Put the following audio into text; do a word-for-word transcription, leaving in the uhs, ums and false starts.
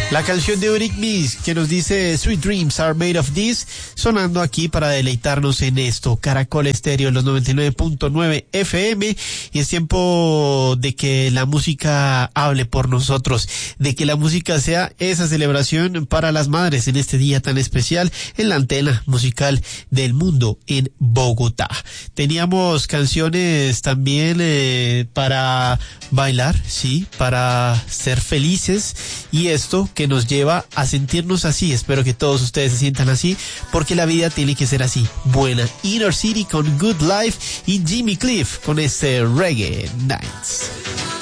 La canción de Eurythmics que nos dice Sweet Dreams Are Made of This, sonando aquí para deleitarnos en esto. Caracol Estéreo, los noventa y nueve punto nueve F M, y es tiempo de que la música hable por nosotros, de que la música sea esa celebración para las madres en este día tan especial en la antena musical del mundo en Bogotá. Teníamos canciones también eh, para bailar, sí, para ser felices, y esto que nos lleva a sentirnos así. Espero que todos ustedes se sientan así, porque la vida tiene que ser así, buena. Inner City con Good Life y Jimmy Cliff con este Reggae Nights.